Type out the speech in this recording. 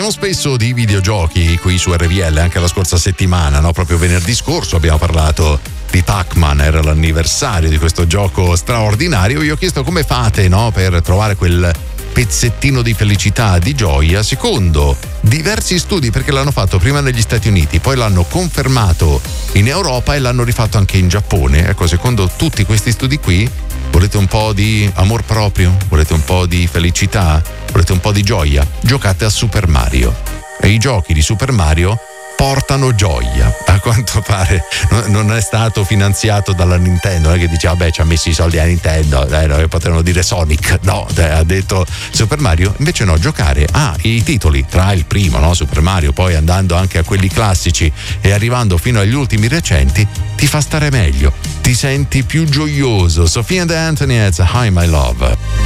Parliamo spesso di videogiochi qui su RVL, anche la scorsa settimana, no? Proprio venerdì scorso abbiamo parlato di Pac-Man, era l'anniversario di questo gioco straordinario. Vi ho chiesto come fate, no? Per trovare quel pezzettino di felicità, di gioia, secondo diversi studi, perché l'hanno fatto prima negli Stati Uniti, poi l'hanno confermato in Europa e l'hanno rifatto anche in Giappone. Ecco, secondo tutti questi studi qui, volete un po' di amor proprio? Volete un po' di felicità? Volete un po' di gioia? Giocate a Super Mario. E i giochi di Super Mario portano gioia. A quanto pare non è stato finanziato dalla Nintendo, non è che dice vabbè ci ha messo i soldi a Nintendo, no, potevano dire Sonic, no, ha detto Super Mario. Invece no, giocare i titoli, tra il primo, no, Super Mario, poi andando anche a quelli classici e arrivando fino agli ultimi recenti, ti fa stare meglio, ti senti più gioioso. Sophia and the Anthonyettes, Hi My Love.